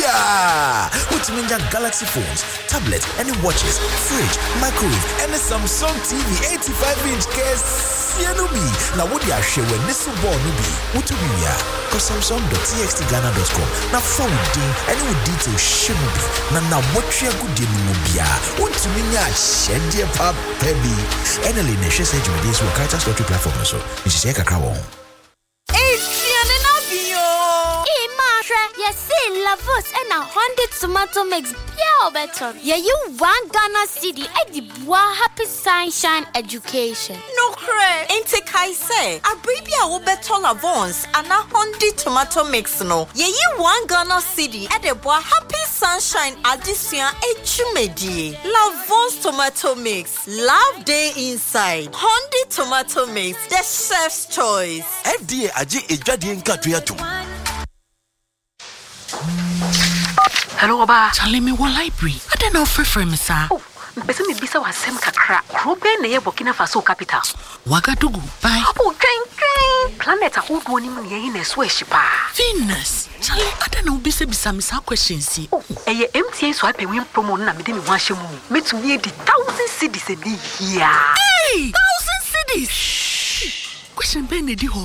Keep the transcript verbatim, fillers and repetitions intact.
bia. Utiminja Galaxy phones, tablets, and watches, fridge, microwave, and a Samsung T V eighty-five inch case. Nubi. Now what you share when this born nubi. Utubia. Cause Samsung dot t x t ghana dot com. Now phone ding and it would detail shinubi. Now now what you good in mobia. Utuminya shed dear pap baby. And a lane she said you this will catch us to platform so. Missus Eka Crown. Yes, see, Lavos and a hundred tomato mix. Yeah, better. Yeah, you one Ghana city. I did happy sunshine education. No cray. Ain't it I say? A baby I will better Lavons and a hundred tomato mix. No, yeah, you one Ghana city. At the boy happy sunshine addition echumedi. Lavons tomato mix. Love day inside. Hundred tomato mix. The chef's choice. F D A aje ejwade nka toyato. Hello, Oba. Charlie, me one library. I don't know free free, sir. Oh, mpese me bisa wasem kakra. Krobe na ye Burkina Faso capital. Wagadugu. Bye. Oh, train train. Planet ahodo oni mu ye na so ehyipa. Venus. Charlie, I don't know bisa bisa me sa questions. Oh, eye M T A so ape win promo na me de me ho ahye mu. Metumi e di thousand cedis e di here. Hey! Thousand cedis. Question ben e di ho.